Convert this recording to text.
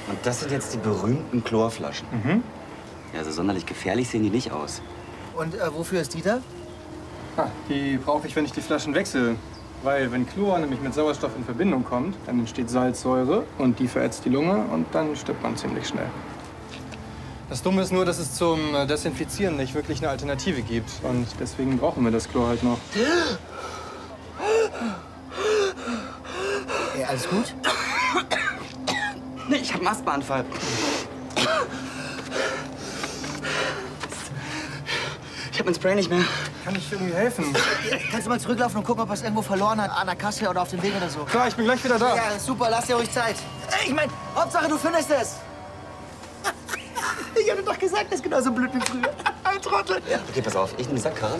Und das sind jetzt die berühmten Chlorflaschen. Mhm. Ja, so sonderlich gefährlich sehen die nicht aus. Und wofür ist die da? Die brauche ich, wenn ich die Flaschen wechsle. Weil wenn Chlor nämlich mit Sauerstoff in Verbindung kommt, dann entsteht Salzsäure und die verätzt die Lunge und dann stirbt man ziemlich schnell. Das Dumme ist nur, dass es zum Desinfizieren nicht wirklich eine Alternative gibt. Und deswegen brauchen wir das Chlor halt noch. Ey, alles gut? Nee, ich hab einen Asthmaanfall. Ich hab mein Spray nicht mehr. Kann ich irgendwie helfen? Kannst du mal zurücklaufen und gucken, ob er es irgendwo verloren hat? An der Kasse oder auf dem Weg oder so? Klar, ich bin gleich wieder da. Ja, super, lass dir ruhig Zeit. Ich meine, Hauptsache, du findest es. Ich hatte doch gesagt, das ist genauso blöd wie früher. Ein Trottel. Okay, pass auf, ich nehme die Sackkarre.